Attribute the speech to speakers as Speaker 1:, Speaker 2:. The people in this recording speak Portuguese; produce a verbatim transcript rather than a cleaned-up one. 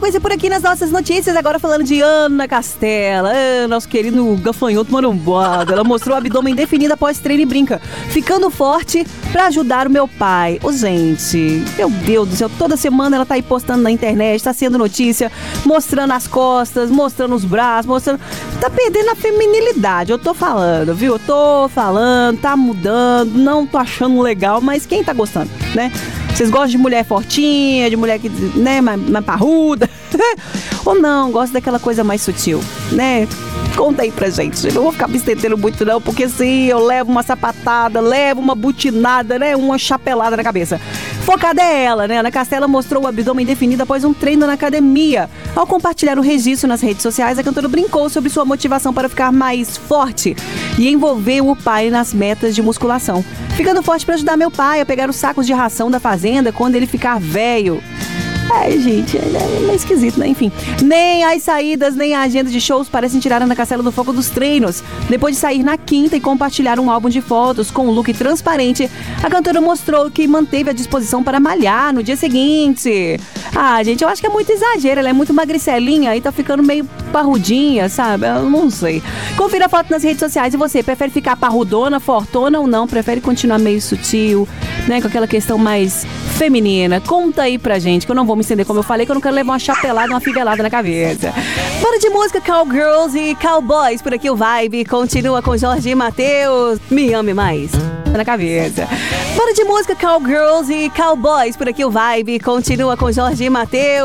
Speaker 1: sequência por aqui nas nossas notícias, agora falando de Ana Castela, ah, nosso querido gafanhoto marombado. Ela mostrou o abdômen definido após treino e brinca, ficando forte pra ajudar o meu pai. Ô, gente, meu Deus do céu, toda semana ela tá aí postando na internet, tá sendo notícia, mostrando as costas, mostrando os braços, mostrando... Tá perdendo a feminilidade, eu tô falando, viu? Eu tô falando, tá mudando, não tô achando legal, mas quem tá gostando, né? Vocês gostam de mulher fortinha, de mulher que, né, mais, mais parruda? Ou não, gostam daquela coisa mais sutil, né? Conta aí pra gente. Eu não vou ficar me estendendo muito não, porque sim, eu levo uma sapatada, levo uma butinada, né? Uma chapelada na cabeça. Focada é ela, né? Ana Castela mostrou o abdômen definido após um treino na academia. Ao compartilhar o registro nas redes sociais, a cantora brincou sobre sua motivação para ficar mais forte e envolveu o pai nas metas de musculação. Ficando forte para ajudar meu pai a pegar os sacos de ração da fazenda quando ele ficar velho. Ai, gente, é meio esquisito, né? Enfim, nem as saídas, nem a agenda de shows parecem tirar a Ana Castela do foco dos treinos. Depois de sair na quinta e compartilhar um álbum de fotos com um look transparente, a cantora mostrou que manteve a disposição para malhar no dia seguinte. Ah, gente, eu acho que é muito exagero, ela é muito magricelinha e tá ficando meio parrudinha, sabe? Eu não sei. Confira a foto nas redes sociais. E você, prefere ficar parrudona, fortona ou não? Prefere continuar meio sutil, né? Com aquela questão mais feminina? Conta aí pra gente, que eu não vou me estender, como eu falei, que eu não quero levar uma chapelada, uma fivelada na cabeça. Bora de música, Cowgirls e Cowboys. Por aqui o Vibe continua com Jorge e Matheus. Me ame mais. Na cabeça. Bora de música, Cowgirls e Cowboys. Por aqui o Vibe continua com Jorge e Matheus.